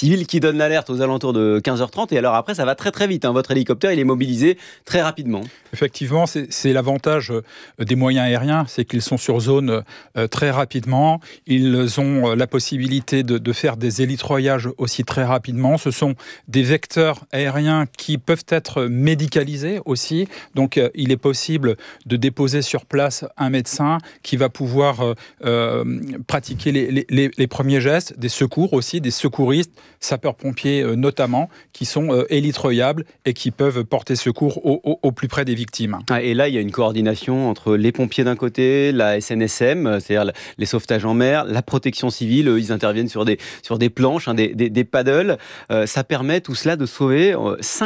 civile qui donne l'alerte aux alentours de 15h30. Et alors après, ça va très très vite. Votre hélicoptère, il est mobilisé très rapidement. Effectivement, c'est l'avantage des moyens aériens, c'est qu'ils sont sur zone très rapidement. Ils ont la possibilité de faire des hélitreuillages aussi très rapidement. Ce sont des vecteurs aériens qui peuvent être médicalisés aussi. Donc, il est possible de déposer sur place un médecin qui va pouvoir pratiquer les premiers gestes, des secours aussi, des secouristes, sapeurs-pompiers notamment, qui sont hélitreuillables et qui peuvent porter secours au plus près des victimes. Et là, il y a une coordination entre les pompiers d'un côté, la SNSM, c'est-à-dire les sauvetages en mer, la protection civile, ils interviennent sur des planches, des paddles. Ça permet tout cela de sauver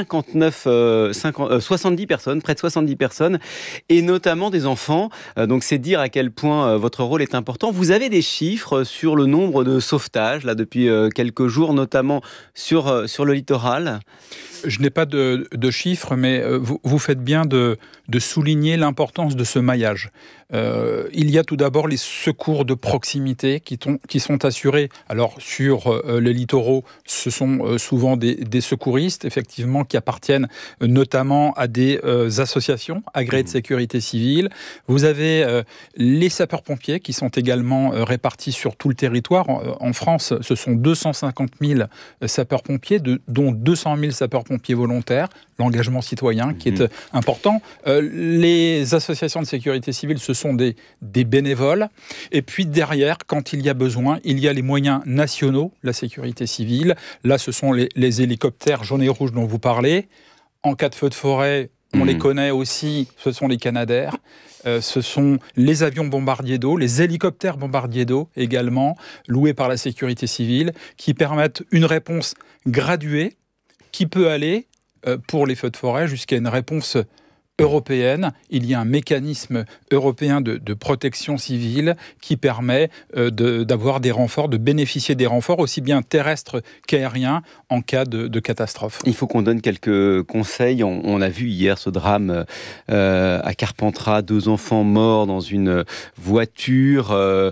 70 personnes, près de 70 personnes, et notamment des enfants. Donc c'est dire à quel point votre rôle est important. Vous avez des chiffres sur le nombre de sauvetages là, depuis quelques jours, notamment sur le littoral? Je n'ai pas de chiffres, mais vous faites bien de souligner l'importance de ce maillage. Il y a tout d'abord les secours de proximité qui sont assurés. Alors, sur les littoraux, ce sont souvent des secouristes, effectivement, qui appartiennent notamment à des associations agréées de sécurité civile. Vous avez les sapeurs-pompiers qui sont également répartis sur tout le territoire. En France, ce sont 250 000 sapeurs-pompiers, dont 200 000 sapeurs-pompiers volontaires. L'engagement citoyen qui est important. Les associations de sécurité civile, ce sont des bénévoles. Et puis derrière, quand il y a besoin, il y a les moyens nationaux, la sécurité civile. Là, ce sont les hélicoptères jaunes et rouges dont vous parlez. En cas de feu de forêt, on les connaît aussi, ce sont les Canadair. Ce sont les avions bombardiers d'eau, les hélicoptères bombardiers d'eau également, loués par la sécurité civile, qui permettent une réponse graduée qui peut aller, pour les feux de forêt, jusqu'à une réponse européenne. Il y a un mécanisme européen de protection civile qui permet d'avoir des renforts, de bénéficier des renforts aussi bien terrestres qu'aériens en cas de catastrophe. Il faut qu'on donne quelques conseils. On a vu hier ce drame à Carpentras, 2 enfants morts dans une voiture.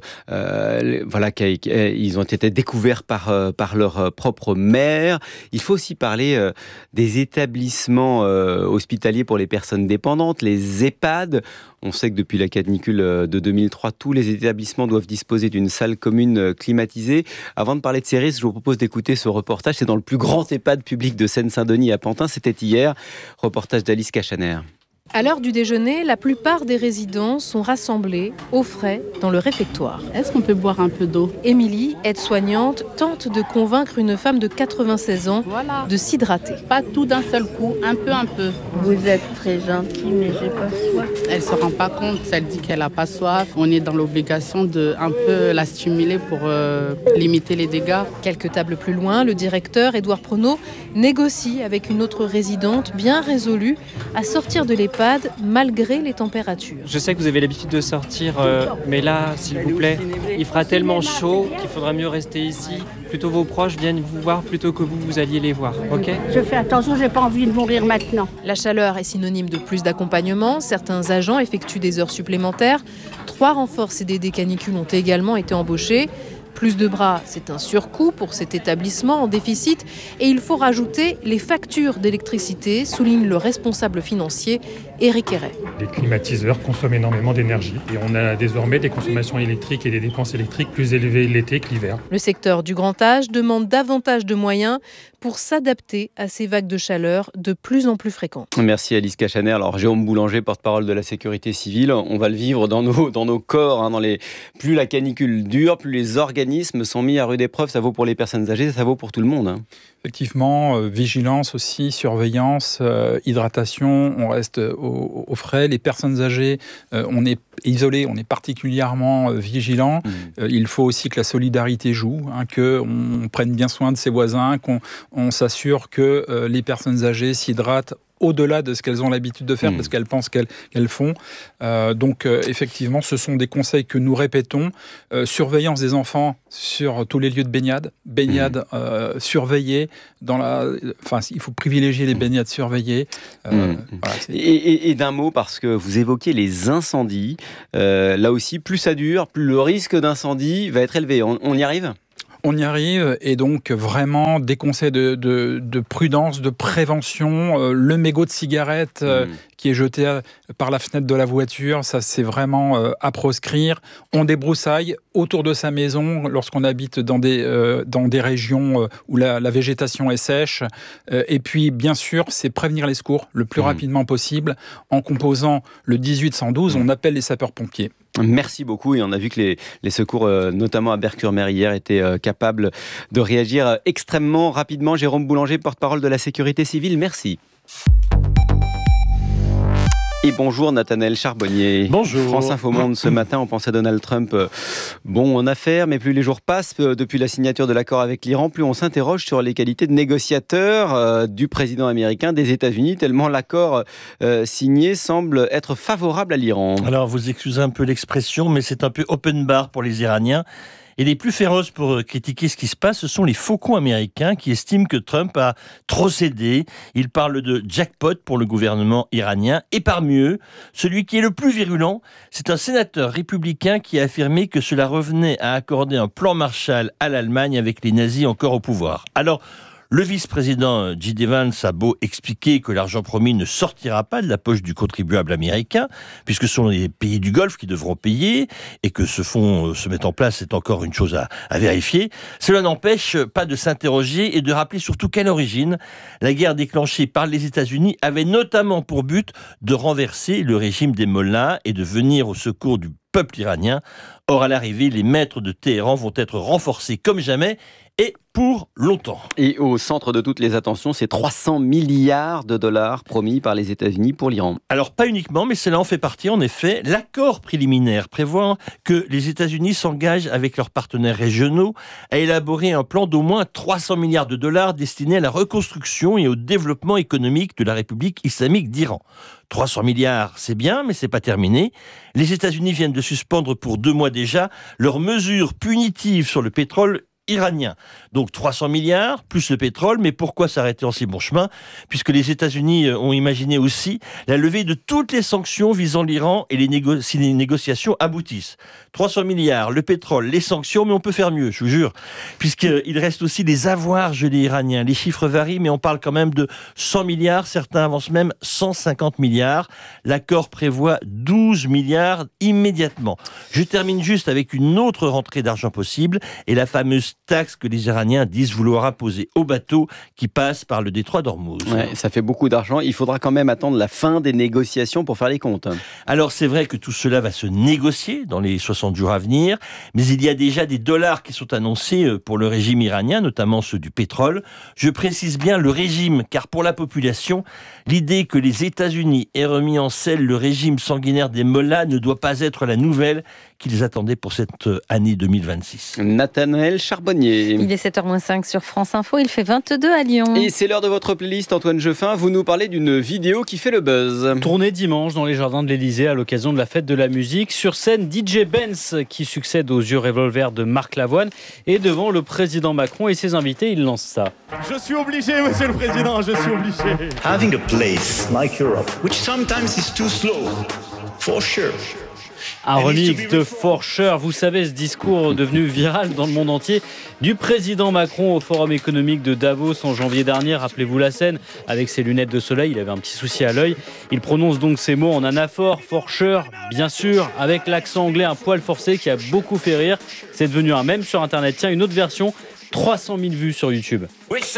Ils ont été découverts par leur propre mère. Il faut aussi parler des établissements hospitaliers pour les personnes dépendantes, les EHPAD. On sait que depuis la canicule de 2003, tous les établissements doivent disposer d'une salle commune climatisée. Avant de parler de ces risques, je vous propose d'écouter ce reportage. C'est dans le plus grand EHPAD public de Seine-Saint-Denis à Pantin. C'était hier. Reportage d'Alice Cachaner. À l'heure du déjeuner, la plupart des résidents sont rassemblés au frais dans le réfectoire. Est-ce qu'on peut boire un peu d'eau ? Émilie, aide-soignante, tente de convaincre une femme de 96 ans de s'hydrater. Pas tout d'un seul coup, un peu. Vous êtes très gentil, mais j'ai pas soif. Elle se rend pas compte, elle dit qu'elle a pas soif. On est dans l'obligation de un peu la stimuler pour limiter les dégâts. Quelques tables plus loin, le directeur, Édouard Pronoz, négocie avec une autre résidente bien résolue à sortir de l'EHPAD malgré les températures. Je sais que vous avez l'habitude de sortir, mais là, s'il vous plaît, il fera tellement chaud qu'il faudra mieux rester ici. Plutôt vos proches viennent vous voir plutôt que vous alliez les voir, ok ? Je fais attention, j'ai pas envie de mourir maintenant. La chaleur est synonyme de plus d'accompagnement. Certains agents effectuent des heures supplémentaires. 3 renforts CDD canicule ont également été embauchés. Plus de bras, c'est un surcoût pour cet établissement en déficit. Et il faut rajouter les factures d'électricité, souligne le responsable financier Éric Héret. Les climatiseurs consomment énormément d'énergie et on a désormais des consommations électriques et des dépenses électriques plus élevées l'été que l'hiver. Le secteur du grand âge demande davantage de moyens pour s'adapter à ces vagues de chaleur de plus en plus fréquentes. Merci Alice Cachaner. Alors Jérôme Boulanger, porte-parole de la sécurité civile, on va le vivre dans nos corps. Plus la canicule dure, plus les organismes sont mis à rude épreuve. Ça vaut pour les personnes âgées, ça vaut pour tout le monde. Effectivement, vigilance aussi, surveillance, hydratation, on reste au frais. Les personnes âgées, on est isolé, on est particulièrement vigilant. Il faut aussi que la solidarité joue, qu'on prenne bien soin de ses voisins, qu'on s'assure que les personnes âgées s'hydratent au-delà de ce qu'elles ont l'habitude de faire, parce qu'elles pensent qu'elles font. Donc, effectivement, ce sont des conseils que nous répétons. Surveillance des enfants sur tous les lieux de baignade. Baignade surveillée. Il faut privilégier les baignades surveillées. Et d'un mot, parce que vous évoquez les incendies. Là aussi, plus ça dure, plus le risque d'incendie va être élevé. On y arrive ? On y arrive, et donc vraiment des conseils de prudence, de prévention. Le mégot de cigarette qui est jeté par la fenêtre de la voiture, ça c'est vraiment à proscrire. On débroussaille autour de sa maison lorsqu'on habite dans des régions où la végétation est sèche. Et puis bien sûr, c'est prévenir les secours le plus rapidement possible. En composant le 1812, on appelle les sapeurs-pompiers. Merci beaucoup, et on a vu que les secours, notamment à Berck-sur-Mer hier, étaient capables de réagir extrêmement rapidement. Jérôme Boulanger, porte-parole de la sécurité civile, merci. Et bonjour Nathanaël Charbonnier. Bonjour. France Info Monde, ce matin, on pensait Donald Trump bon en affaires, mais plus les jours passent, depuis la signature de l'accord avec l'Iran, plus on s'interroge sur les qualités de négociateur du président américain des États-Unis, tellement l'accord signé semble être favorable à l'Iran. Alors, vous excusez un peu l'expression, mais c'est un peu open bar pour les Iraniens. Et les plus féroces pour critiquer ce qui se passe, ce sont les faucons américains qui estiment que Trump a trop cédé. Ils parlent de jackpot pour le gouvernement iranien. Et parmi eux, celui qui est le plus virulent, c'est un sénateur républicain qui a affirmé que cela revenait à accorder un plan Marshall à l'Allemagne avec les nazis encore au pouvoir. Alors, le vice-président J.D. Vance a beau expliquer que l'argent promis ne sortira pas de la poche du contribuable américain, puisque ce sont les pays du Golfe qui devront payer, et que ce fonds se met en place, c'est encore une chose à vérifier. Cela n'empêche pas de s'interroger et de rappeler surtout qu'à l'origine, la guerre déclenchée par les États-Unis avait notamment pour but de renverser le régime des mollahs et de venir au secours du peuple iranien. Or, à l'arrivée, les maîtres de Téhéran vont être renforcés comme jamais, et pour longtemps. Et au centre de toutes les attentions, c'est 300 milliards de dollars promis par les États-Unis pour l'Iran. Alors pas uniquement, mais cela en fait partie en effet. L'accord préliminaire prévoit que les États-Unis s'engagent avec leurs partenaires régionaux à élaborer un plan d'au moins 300 milliards de dollars destiné à la reconstruction et au développement économique de la République islamique d'Iran. 300 milliards, c'est bien, mais c'est pas terminé. Les États-Unis viennent de suspendre pour 2 mois déjà leurs mesures punitives sur le pétrole iranien. Donc 300 milliards, plus le pétrole, mais pourquoi s'arrêter en si bon chemin ? Puisque les États-Unis ont imaginé aussi la levée de toutes les sanctions visant l'Iran et si les négociations aboutissent. 300 milliards, le pétrole, les sanctions, mais on peut faire mieux, je vous jure. Puisqu'il reste aussi les avoirs gelés iraniens. Les chiffres varient, mais on parle quand même de 100 milliards, certains avancent même 150 milliards. L'accord prévoit 12 milliards immédiatement. Je termine juste avec une autre rentrée d'argent possible, et la fameuse taxe que les Iraniens disent vouloir imposer aux bateaux qui passent par le détroit d'Ormuz. Ouais, ça fait beaucoup d'argent. Il faudra quand même attendre la fin des négociations pour faire les comptes. Alors c'est vrai que tout cela va se négocier dans les 60 jours à venir, mais il y a déjà des dollars qui sont annoncés pour le régime iranien, notamment ceux du pétrole. Je précise bien le régime, car pour la population, l'idée que les États-Unis aient remis en selle le régime sanguinaire des mollahs ne doit pas être la nouvelle qu'ils attendaient pour cette année 2026. Nathanaël Charbonnier. Il est 7h-5 sur France Info, il fait 22 à Lyon. Et c'est l'heure de votre playlist, Antoine Jeffin. Vous nous parlez d'une vidéo qui fait le buzz. Tournée dimanche dans les jardins de l'Élysée à l'occasion de la fête de la musique. Sur scène, DJ Benz qui succède aux yeux revolver de Marc Lavoine. Et devant le président Macron et ses invités, il lance ça. Je suis obligé, monsieur le président, je suis obligé. Having a place like Europe, which sometimes is too slow, for sure. Un remix de For Sure, vous savez, ce discours devenu viral dans le monde entier du président Macron au Forum économique de Davos en janvier dernier. Rappelez-vous la scène, avec ses lunettes de soleil, il avait un petit souci à l'œil. Il prononce donc ces mots en anaphore, For Sure, bien sûr, avec l'accent anglais un poil forcé qui a beaucoup fait rire. C'est devenu un mème sur Internet. Tiens, une autre version, 300 000 vues sur YouTube.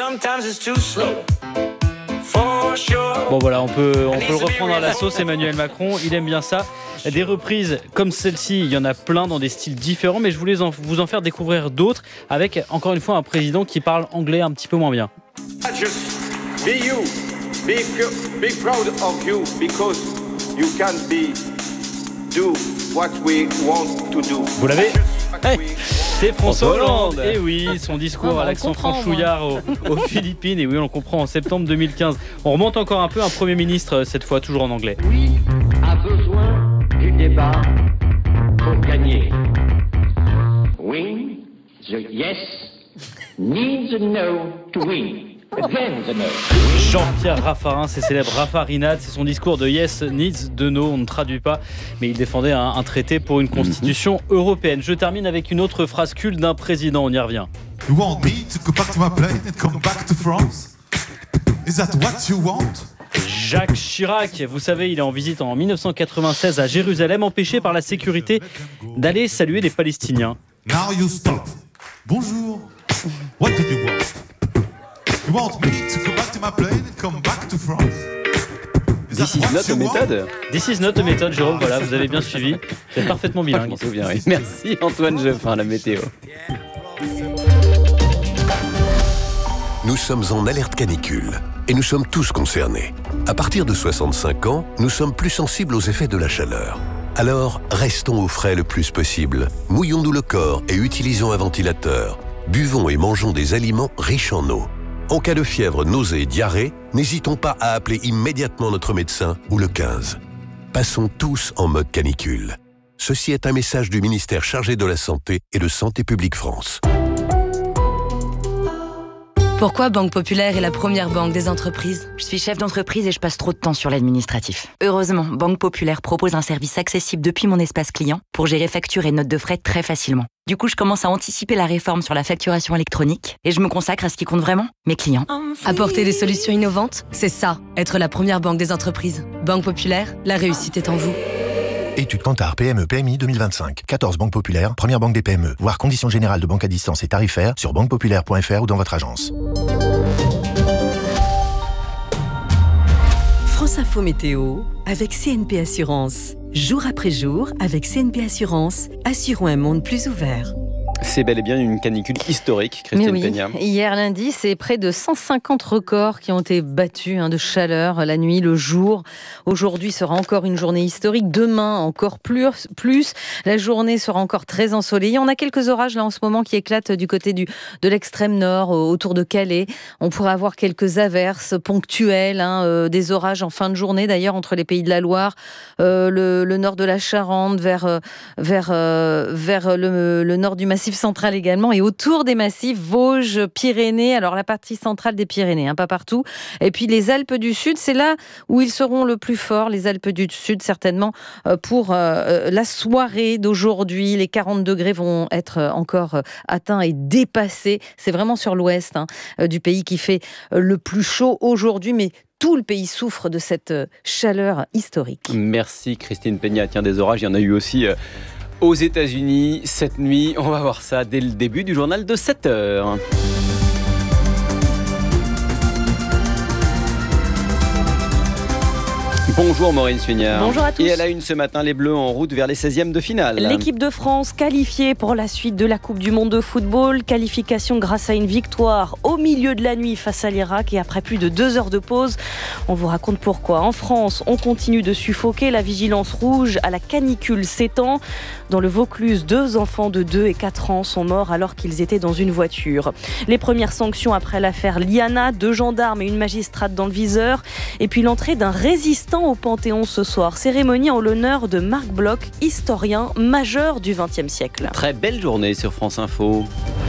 Bon voilà, on peut le reprendre à la sauce. Emmanuel Macron, il aime bien ça. Des reprises comme celle-ci, il y en a plein dans des styles différents, mais je voulais vous en faire découvrir d'autres avec, encore une fois, un président qui parle anglais un petit peu moins bien. Just be you, be proud of you, because you can do what we want to do. Vous l'avez ? C'est François Hollande. Et oui, son discours à l'accent franchouillard aux Philippines. Et oui, on le comprend en septembre 2015. On remonte encore un peu, un Premier ministre, cette fois toujours en anglais. Oui, a besoin du débat pour gagner. Win, the yes, needs a no to win. Jean-Pierre Raffarin, c'est célèbre Raffarinade, c'est son discours de Yes Needs de No, on ne traduit pas, mais il défendait un traité pour une constitution européenne. Je termine avec une autre phrase culte d'un président, on y revient. You want me to go back to my plane and come back to France? Is that what you want? Jacques Chirac, vous savez, il est en visite en 1996 à Jérusalem, empêché par la sécurité d'aller saluer les Palestiniens. Now you stop. Bonjour. What do you want? You want me to go back to my plane and come back to France? This is not a méthode. This is not a méthode, Jérôme, voilà, vous avez bien suivi. Vous êtes parfaitement bilingue. Je m'en souviens, oui. Merci Antoine Jeffin, la météo. Nous sommes en alerte canicule et nous sommes tous concernés. À partir de 65 ans, nous sommes plus sensibles aux effets de la chaleur. Alors, restons au frais le plus possible. Mouillons-nous le corps et utilisons un ventilateur. Buvons et mangeons des aliments riches en eau. En cas de fièvre, nausée et diarrhée, n'hésitons pas à appeler immédiatement notre médecin ou le 15. Passons tous en mode canicule. Ceci est un message du ministère chargé de la Santé et de Santé publique France. Pourquoi Banque Populaire est la première banque des entreprises? Je suis chef d'entreprise et je passe trop de temps sur l'administratif. Heureusement, Banque Populaire propose un service accessible depuis mon espace client pour gérer factures et notes de frais très facilement. Du coup, je commence à anticiper la réforme sur la facturation électronique et je me consacre à ce qui compte vraiment, mes clients. Apporter des solutions innovantes, c'est ça, être la première banque des entreprises. Banque Populaire, la réussite est en vous. Étude Kantar PME PMI 2025. 14 banques populaires, première banque des PME. Voir conditions générales de banque à distance et tarifaires sur banquepopulaire.fr ou dans votre agence. France Info Météo avec CNP Assurance. Jour après jour, avec CNP Assurance, assurons un monde plus ouvert. C'est bel et bien une canicule historique, Christine Peña. Hier lundi, c'est près de 150 records qui ont été battus de chaleur, la nuit, le jour. Aujourd'hui sera encore une journée historique. Demain, encore plus. La journée sera encore très ensoleillée. On a quelques orages là en ce moment qui éclatent du côté de l'extrême nord, autour de Calais. On pourrait avoir quelques averses ponctuelles, des orages en fin de journée d'ailleurs entre les pays de la Loire, le nord de la Charente, vers le nord du Massif central également, et autour des massifs Vosges, Pyrénées, alors la partie centrale des Pyrénées, pas partout, et puis les Alpes du Sud, c'est là où ils seront le plus forts, les Alpes du Sud certainement, pour la soirée d'aujourd'hui. Les 40 degrés vont être encore atteints et dépassés, c'est vraiment sur l'ouest du pays qui fait le plus chaud aujourd'hui, mais tout le pays souffre de cette chaleur historique. Merci Christine Peña. Tiens, des orages, il y en a eu aussi aux États-Unis cette nuit. On va voir ça dès le début du journal de 7h. Bonjour Maureen Suignard. Bonjour à tous. Et à la une ce matin, les Bleus en route vers les 16e de finale. L'équipe de France qualifiée pour la suite de la Coupe du Monde de football. Qualification grâce à une victoire au milieu de la nuit face à l'Irak et après plus de 2 heures de pause. On vous raconte pourquoi. En France, on continue de suffoquer. La vigilance rouge à la canicule s'étend. Dans le Vaucluse, 2 enfants de 2 et 4 ans sont morts alors qu'ils étaient dans une voiture. Les premières sanctions après l'affaire Liana, 2 gendarmes et une magistrate dans le viseur. Et puis l'entrée d'un résistant au Panthéon ce soir. Cérémonie en l'honneur de Marc Bloch, historien majeur du XXe siècle. Très belle journée sur France Info.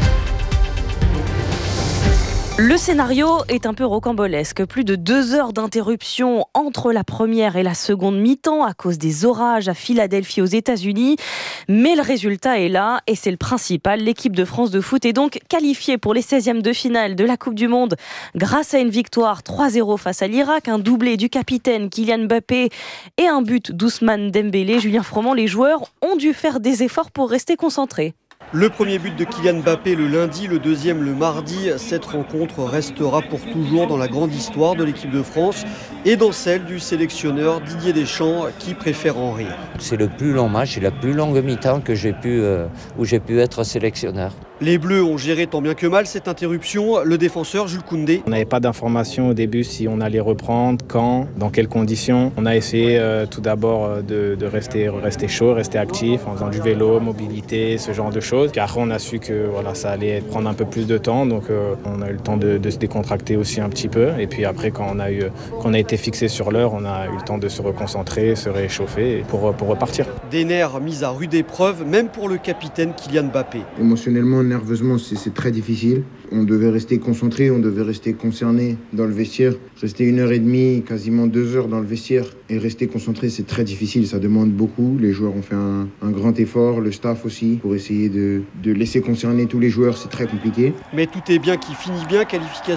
Le scénario est un peu rocambolesque. Plus de 2 heures d'interruption entre la première et la seconde mi-temps à cause des orages à Philadelphie aux États-Unis. Mais le résultat est là et c'est le principal. L'équipe de France de foot est donc qualifiée pour les 16e de finale de la Coupe du Monde grâce à une victoire 3-0 face à l'Irak, un doublé du capitaine Kylian Mbappé et un but d'Ousmane Dembélé. Julien Froment, les joueurs ont dû faire des efforts pour rester concentrés. Le premier but de Kylian Mbappé le lundi, le deuxième le mardi. Cette rencontre restera pour toujours dans la grande histoire de l'équipe de France et dans celle du sélectionneur Didier Deschamps qui préfère en rire. C'est le plus long match et la plus longue mi-temps que où j'ai pu être sélectionneur. Les Bleus ont géré tant bien que mal cette interruption. Le défenseur Jules Koundé. On n'avait pas d'informations au début si on allait reprendre, quand, dans quelles conditions. On a essayé tout d'abord de rester chaud, rester actif en faisant du vélo, mobilité, ce genre de choses. Puis après on a su que ça allait prendre un peu plus de temps, donc on a eu le temps de se décontracter aussi un petit peu. Et puis après quand on a été fixé sur l'heure, on a eu le temps de se reconcentrer, se réchauffer pour repartir. Des nerfs mis à rude épreuve, même pour le capitaine Kylian Mbappé. Émotionnellement, nerveusement, c'est très difficile On devait rester concentré, on devait rester concerné dans le vestiaire. Rester 1h30, quasiment 2 heures dans le vestiaire et rester concentré, c'est très difficile, ça demande beaucoup. Les joueurs ont fait un grand effort, le staff aussi, pour essayer de laisser concerner tous les joueurs, c'est très compliqué. Mais tout est bien qui finit bien, qualification